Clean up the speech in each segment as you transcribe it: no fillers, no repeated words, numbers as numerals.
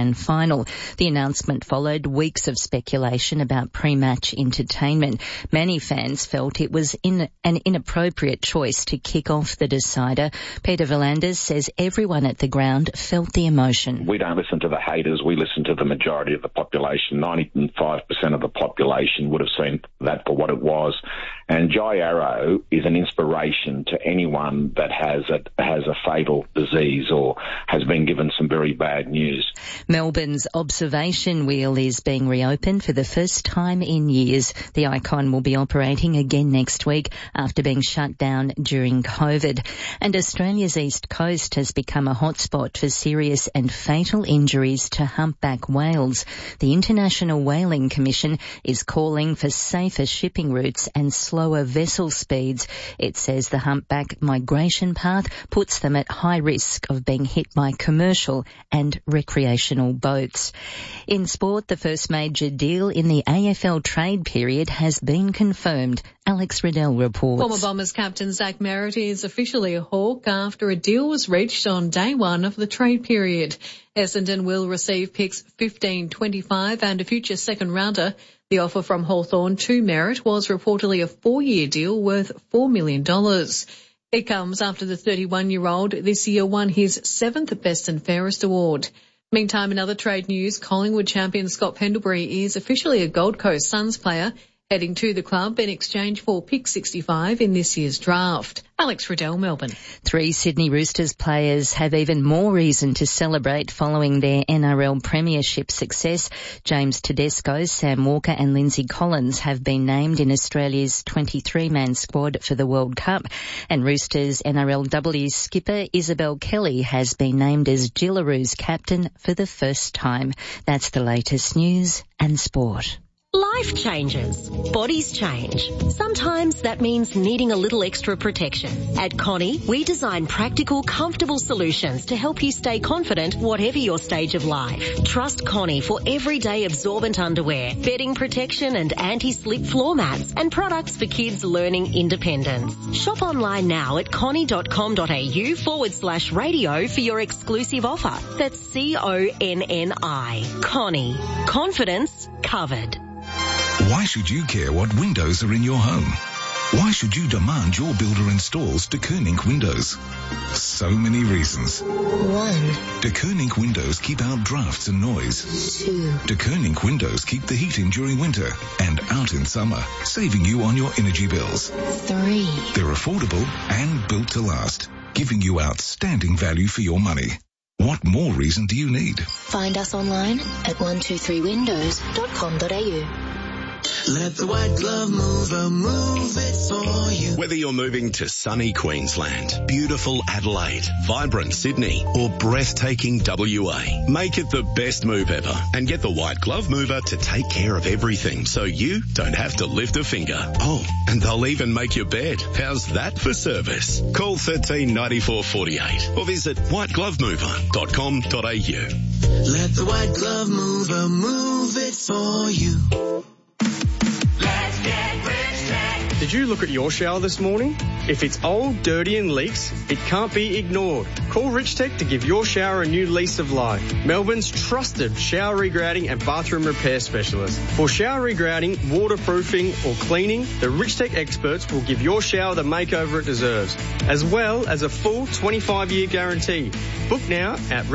Grand Final. The announcement followed weeks of speculation about pre-match entertainment. Many fans felt it was an inappropriate choice to kick off the decider. Peter V'landys says everyone at the ground felt the emotion. We don't listen to the haters, we listen to the majority of the population. 95% of the population would have seen that for what it was. And Jai Arrow is an inspiration to anyone that has a fatal disease or has been given some very bad news. Melbourne's observation wheel is being reopened for the first time in years. The icon will be operating again next week after being shut down during COVID. And Australia's east coast has become a hotspot for serious and fatal injuries to humpback whales. The International Whaling Commission is calling for safer shipping routes and slower vessel speeds. It says the humpback migration path puts them at high risk of being hit by commercial and recreational boats. In sport, the first major deal in the AFL trade period has been confirmed. Alex Riddell reports. Former Bombers captain Zach Merritt is officially a Hawk after a deal was reached on day one of the trade period. Essendon will receive picks 15, 25 and a future second rounder. The offer from Hawthorn to Merritt was reportedly a 4-year deal worth $4 million. It comes after the 31-year-old this year won his 7th Best and Fairest award. Meantime, in other trade news, Collingwood champion Scott Pendlebury is officially a Gold Coast Suns player, heading to the club in exchange for pick 65 in this year's draft. Alex Riddell, Melbourne. 3 Sydney Roosters players have even more reason to celebrate following their NRL premiership success. James Tedesco, Sam Walker and Lindsay Collins have been named in Australia's 23-man squad for the World Cup. And Roosters NRLW skipper Isabel Kelly has been named as Gillaroos captain for the first time. That's the latest news and sport. Life changes. Bodies change. Sometimes that means needing a little extra protection. At Connie, we design practical, comfortable solutions to help you stay confident whatever your stage of life. Trust Connie for everyday absorbent underwear, bedding protection and anti-slip floor mats, and products for kids learning independence. Shop online now at connie.com.au/radio for your exclusive offer. That's CONNI. Connie. Confidence covered. Why should you care what windows are in your home? Why should you demand your builder installs De Koning windows? So many reasons. 1. De Koning windows keep out drafts and noise. 2. De Koning windows keep the heat in during winter and out in summer, saving you on your energy bills. 3. They're affordable and built to last, giving you outstanding value for your money. What more reason do you need? Find us online at 123windows.com.au. Let the White Glove Mover move it for you. Whether you're moving to sunny Queensland, beautiful Adelaide, vibrant Sydney, or breathtaking WA, make it the best move ever and get the White Glove Mover to take care of everything so you don't have to lift a finger. Oh, and they'll even make your bed. How's that for service? Call 139448 or visit whiteglovemover.com.au. Let the White Glove Mover move it for you. Did you look at your shower this morning? If it's old, dirty and leaks, it can't be ignored. Call Rich Tech to give your shower a new lease of life. Melbourne's trusted shower regrouting and bathroom repair specialist. For shower regrouting, waterproofing or cleaning, the Rich Tech experts will give your shower the makeover it deserves, as well as a full 25-year guarantee. Book now at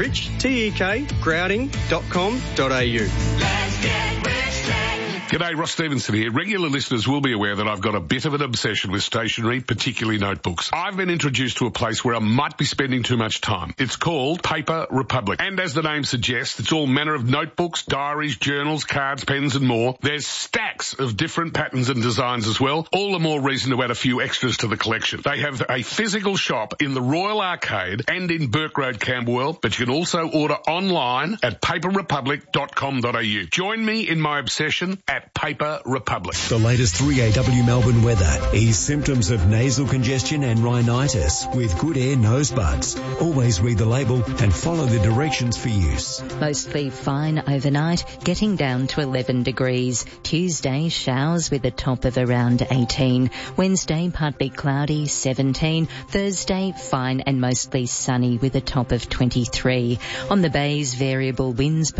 richtekgrouting.com.au. Let's get Rich Tech. G'day, Ross Stevenson here. Regular listeners will be aware that I've got a bit of an obsession with stationery, particularly notebooks. I've been introduced to a place where I might be spending too much time. It's called Paper Republic. And as the name suggests, it's all manner of notebooks, diaries, journals, cards, pens and more. There's stacks of different patterns and designs as well. All the more reason to add a few extras to the collection. They have a physical shop in the Royal Arcade and in Burke Road, Camberwell, but you can also order online at paperrepublic.com.au. Join me in my obsession at Paper Republic. The latest 3AW Melbourne weather. Ease symptoms of nasal congestion and rhinitis with Good Air nose buds. Always read the label and follow the directions for use. Mostly fine overnight, getting down to 11 degrees. Tuesday, showers with a top of around 18. Wednesday, partly cloudy, 17. Thursday, fine and mostly sunny with a top of 23. On the Bays, variable winds